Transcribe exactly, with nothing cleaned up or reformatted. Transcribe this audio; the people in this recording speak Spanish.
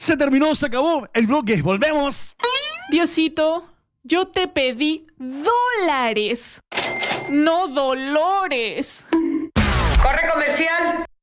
Se terminó, se acabó el bloque. Volvemos. Diosito, yo te pedí dólares, no dolores. Corre comercial.